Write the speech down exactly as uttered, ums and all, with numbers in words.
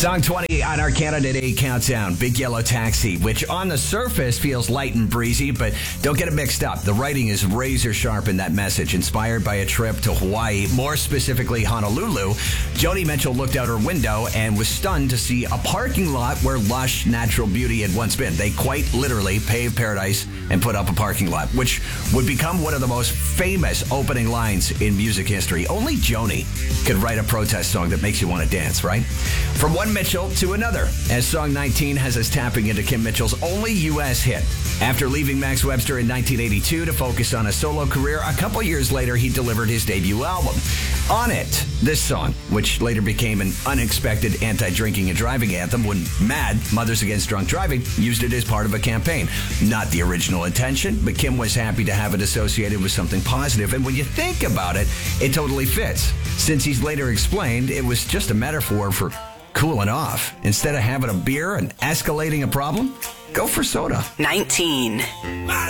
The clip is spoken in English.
Song twenty on our Canada Day countdown, Big Yellow Taxi, which on the surface feels light and breezy, but don't get it mixed up. The writing is razor sharp in that message, inspired by a trip to Hawaii, more specifically Honolulu. Joni Mitchell looked out her window and was stunned to see a parking lot where lush natural beauty had once been. They quite literally paved paradise and put up a parking lot, which would become one of the most famous opening lines in music history. Only Joni could write a protest song that makes you want to dance, right? From one Mitchell to another, as song nineteen has us tapping into Kim Mitchell's only U S hit. After leaving Max Webster in nineteen eighty-two to focus on a solo career, a couple years later he delivered his debut album. On it, this song, which later became an unexpected anti-drinking and driving anthem when MAD, Mothers Against Drunk Driving, used it as part of a campaign. Not the original intention, but Kim was happy to have it associated with something positive, and when you think about it, it totally fits. Since he's later explained, it was just a metaphor for cooling off. Instead of having a beer and escalating a problem, go for soda. nineteen.